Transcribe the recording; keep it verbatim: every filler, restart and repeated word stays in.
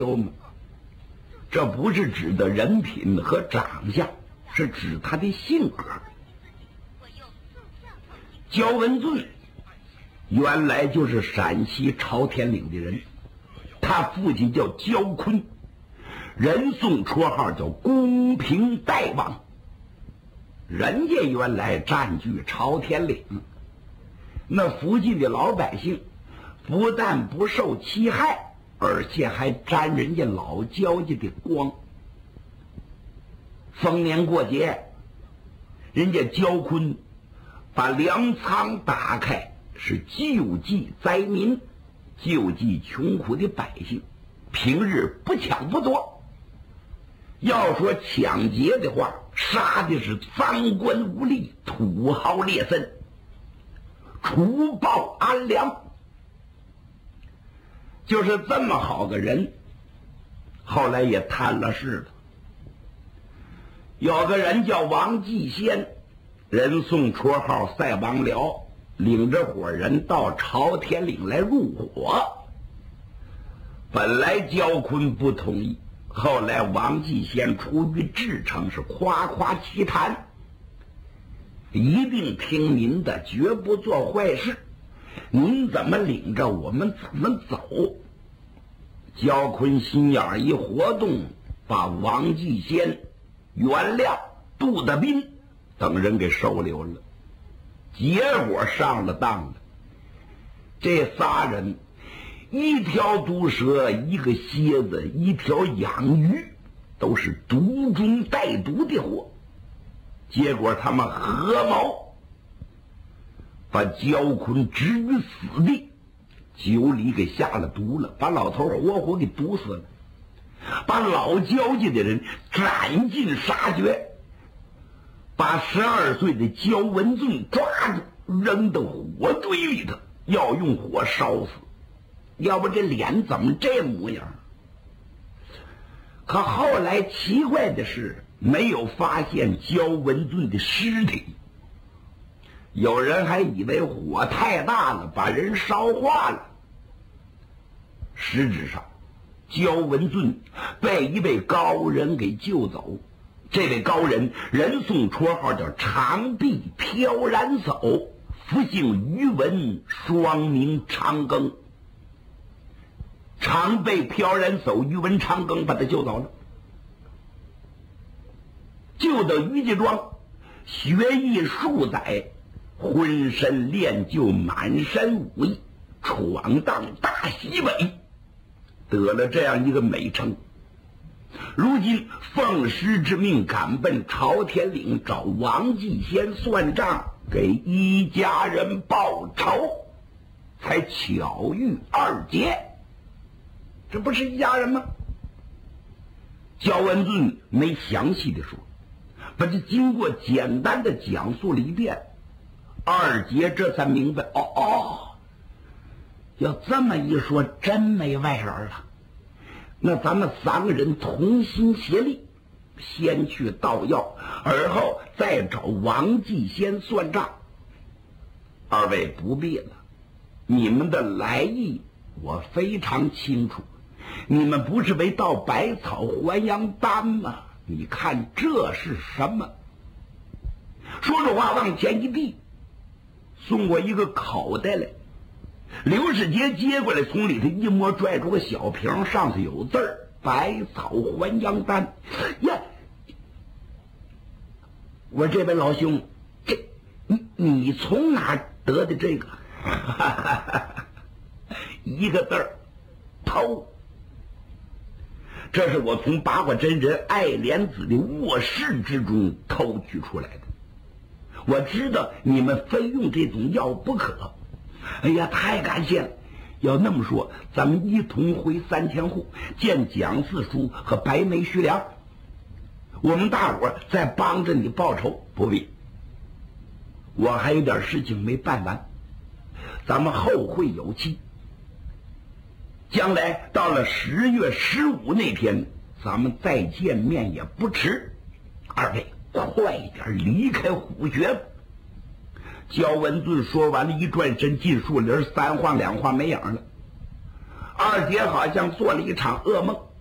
友们，这不是指的人品和长相，是指他的性格。焦文俊原来就是陕西朝天岭的人，他父亲叫焦坤，人送绰号叫公平大王。人家原来占据朝天岭，那附近的老百姓不但不受欺害，而且还沾人家老焦家的光。逢年过节，人家焦坤把粮仓打开，是救济灾民，救济穷苦的百姓。平日不抢不夺，要说抢劫的话，杀的是赃官污吏、土豪劣绅，除暴安良。就是这么好个人，后来也摊了事了。有个人叫王继先，人送绰号赛王僚，领着伙人到朝天岭来入伙。本来焦坤不同意，后来王继先出于至诚，是夸夸其谈，一定听您的，绝不做坏事，您怎么领着我们怎么走。焦坤心眼一活动，把王继先、袁亮、杜德斌等人给收留了，结果上了当了。这仨人，一条毒蛇，一个蝎子，一条养鱼，都是毒中带毒的货。结果他们合谋把焦坤置于死地，酒里给下了毒了，把老头活活给毒死了，把老焦家的人斩尽杀绝，把十二岁的焦文俊抓住，扔到火堆里头，要用火烧死。要不这脸怎么这模样？可后来奇怪的是，没有发现焦文俊的尸体。有人还以为火太大了，把人烧化了。实质上，焦文俊被一位高人给救走。这位高人，人送绰号叫长臂飘然叟，福姓于文，双名长庚。常被飘然叟于文长庚把他救走了，救到于家庄，学艺数载，浑身练就满身武艺，闯荡大西北，得了这样一个美称。如今奉师之命赶奔朝天岭，找王继先算账，给一家人报仇，才巧遇二姐。这不是一家人吗？焦文俊没详细的说，把这经过简单的讲述了一遍，二姐这才明白，哦哦，要这么一说，真没外人了。那咱们三个人同心协力，先去盗药，而后再找王继先算账。二位不必了，你们的来意我非常清楚。你们不是为盗百草还阳丹吗？你看这是什么？说着话往前一递，送我一个口袋来。刘世杰接过来，从里头一摸，拽出个小瓶，上头有字儿：百草还阳丹。呀，我这位老兄，这你你从哪得的这个？一个字儿，偷。这是我从八卦真人爱莲子的卧室之中偷取出来的。我知道你们非用这种药不可。哎呀，太感谢了！要那么说，咱们一同回三千户见蒋四叔和白眉徐良，我们大伙再帮着你报仇。不必，我还有点事情没办完，咱们后会有期。将来到了十月十五那天，咱们再见面也不迟。二位快点离开虎穴。焦文俊说完了，一转身进树林，三晃两晃没影了。 二姐好像做了一场噩梦。